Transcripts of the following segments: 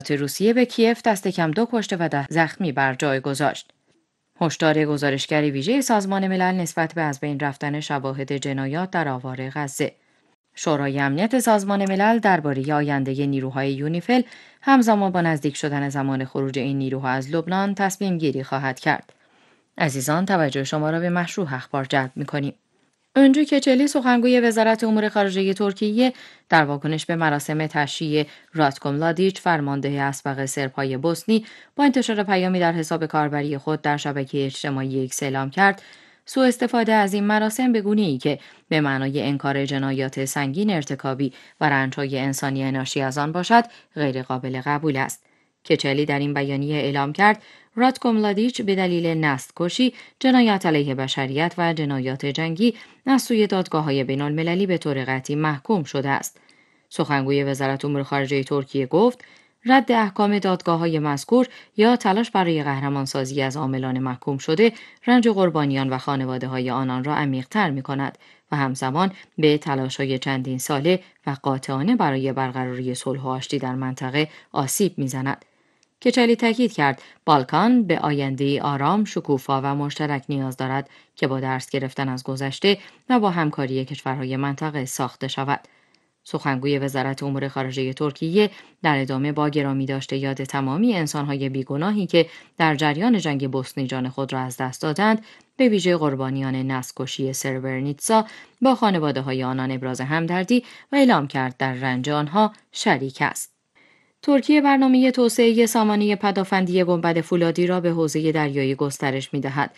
روسیه به کیف دست کم 2 کشته و 10 زخمی بر جای گذاشت. هشدار گزارشگر ویژه سازمان ملل نسبت به از بین رفتن شواهد جنایات در آوار غزه. شورای امنیت سازمان ملل درباره آینده نیروهای یونیفیل همزمان با نزدیک شدن زمان خروج این نیروها از لبنان تصمیم گیری خواهد کرد. عزیزان، توجه شما را به مشروع اخبار جلب می‌کنیم. اونجو کچلی سخنگوی وزارت امور خارجه ترکیه در واکنش به مراسم تشییع راتکو ملادیچ فرمانده اسبق سرب‌های بوسنی با انتشار پیامی در حساب کاربری خود در شبکه اجتماعی ایکس اعلام کرد سوء استفاده از این مراسم به گونه‌ای که به معنای انکار جنایات سنگین ارتکابی و رنج‌های انسانی ناشی از آن باشد غیر قابل قبول است. کچلی در این بیانیه اعلام کرد راتکو ملادیچ به دلیل نسل‌کشی، جنایت علیه بشریت و جنایات جنگی از سوی دادگاه‌های بین‌المللی به طور قطعی محکوم شده است. سخنگوی وزارت امور خارجه ترکیه گفت رد احکام دادگاه‌های مذکور یا تلاش برای قهرمانسازی از عاملان محکوم شده رنج قربانیان و خانواده‌های آنان را عمیق‌تر می‌کند و همزمان به تلاش‌های چندین ساله و قاطعانه برای برقراری صلح و آشتی در منطقه آسیب می‌زند. کچلی تاکید کرد بالکان به آینده آرام، شکوفا و مشترک نیاز دارد که با درس گرفتن از گذشته و با همکاری کشورهای منطقه ساخته شود. سخنگوی وزارت امور خارجه ترکیه در ادامه با گرامی داشته یاد تمامی انسان‌های بیگناهی که در جریان جنگ بوسنی جان خود را از دست دادند، به ویژه قربانیان نسل‌کشی سربرنیتسا با خانواده‌های آنان ابراز همدردی و اعلام کرد در رنج آنها شریک است. ترکیه برنامه توسعه سامانه پدافندی گنبد فولادی را به حوزه دریایی گسترش می‌دهد.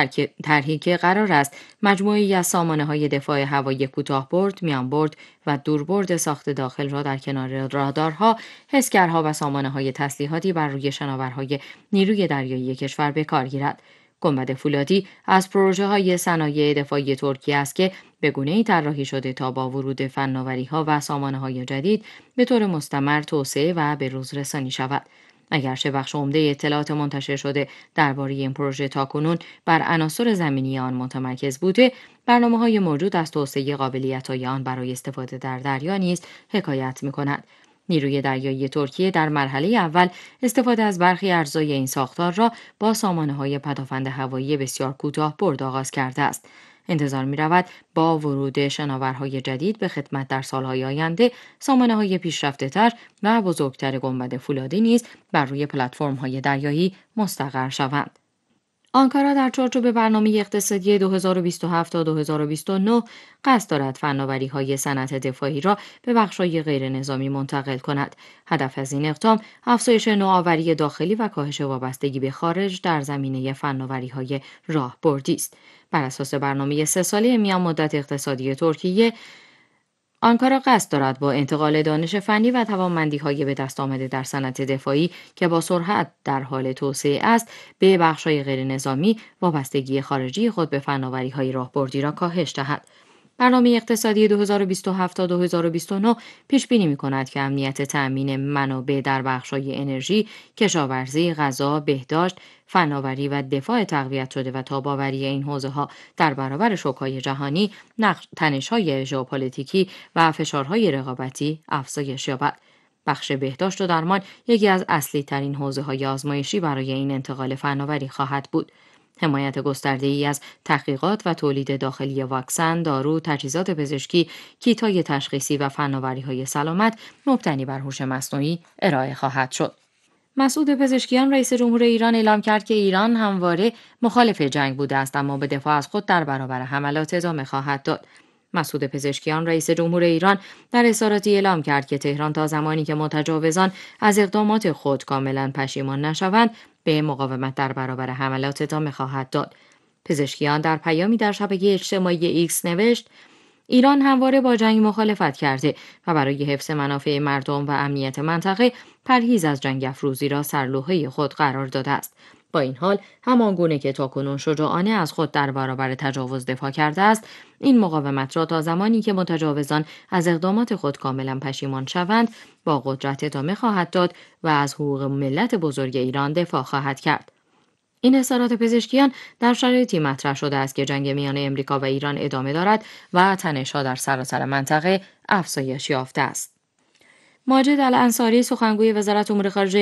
طرحی که قرار است مجموعه‌ای از سامانه‌های دفاع هوایی کوتاه‌برد، میانبرد و دوربرد ساخت داخل را در کنار رادارها، حسگرها و سامانه‌های تسلیحاتی بر روی شناورهای نیروی دریایی کشور به کار گیرد. گنبد فولادی از پروژه‌های صنایع دفاعی ترکیه است که به گونه‌ای طراحی شده تا با ورود فناوری‌ها و سامانه‌های جدید به طور مستمر توسعه و به‌روز رسانی شود. اگرچه بخش عمده اطلاعات منتشر شده درباره این پروژه تاکنون بر عناصر زمینی آن متمرکز بوده، برنامه‌های موجود از توسعه قابلیت‌های آن برای استفاده در دریا نیز حکایت می‌کند. نیروی دریایی ترکیه در مرحله اول استفاده از برخی اجزای این ساختار را با سامانه‌های پدافند هوایی بسیار کوتاه‌برد آغاز کرده است. انتظار می‌رود با ورود شناورهای جدید به خدمت در سال‌های آینده، سامانه‌های پیشرفته‌تر و بزرگتر گنبد فولادی نیز بر روی پلتفرم‌های دریایی مستقر شوند. آنکارا در چارچوب برنامه اقتصادی 2027 تا 2029 قصد دارد فناوری‌های صنعت دفاعی را به بخش‌های غیر نظامی منتقل کند. هدف از این اقدام افزایش نوآوری داخلی و کاهش وابستگی به خارج در زمینه فناوری‌های راهبردی است. بر اساس برنامه 3 ساله میان مدت اقتصادی ترکیه، آنکارا قصد دارد با انتقال دانش فنی و توانمندی‌های به دست آمده در صنعت دفاعی که با سرعت در حال توسعه است، به بخش‌های غیر نظامی وابستگی خارجی خود به فناوری‌های راهبردی را کاهش دهد. برنامه اقتصادی 2027 تا 2029 پیش بینی می‌کند که امنیت تأمین منابع در بخش‌های انرژی، کشاورزی، غذا، بهداشت، فناوری و دفاع تقویت شده و تاب‌آوری این حوزه‌ها در برابر شوک‌های جهانی، تنش‌های ژئوپلیتیکی و فشارهای رقابتی افزایش یابد. بخش بهداشت و درمان یکی از اصلی ترین حوزه‌های آزمایشی برای این انتقال فناوری خواهد بود. حمایت گسترده‌ای از تحقیقات و تولید داخلی واکسن، دارو، تجهیزات پزشکی، کیت‌های تشخیصی و فناوری‌های سلامت مبتنی بر هوش مصنوعی ارائه خواهد شد. مسعود پزشکیان رئیس جمهور ایران اعلام کرد که ایران همواره مخالف جنگ بوده است اما به دفاع از خود در برابر حملات ادامه خواهد داد. مسعود پزشکیان رئیس جمهور ایران در اظهاراتی اعلام کرد که تهران تا زمانی که متجاوزان از اقدامات خود کاملا پشیمان نشوند به مقاومت در برابر حملات ادامه خواهد داد. پزشکیان در پیامی در شبکه اجتماعی ایکس نوشت ایران همواره با جنگ مخالفت کرده و برای حفظ منافع مردم و امنیت منطقه پرهیز از جنگ افروزی را سرلوحه خود قرار داده است. با این حال همانگونه که تاکنون شجاعانه از خود در برابر تجاوز دفاع کرده است، این مقاومت را تا زمانی که متجاوزان از اقدامات خود کاملا پشیمان شوند با قدرت ادامه خواهد داد و از حقوق ملت بزرگ ایران دفاع خواهد کرد. این اظهارات پزشکیان در شرایطی مطرح شده است که جنگ میان امریکا و ایران ادامه دارد و تنش‌ها در سراسر منطقه افزایش یافته است. ماجد الانصاری سخنگوی وزارت امور خارجه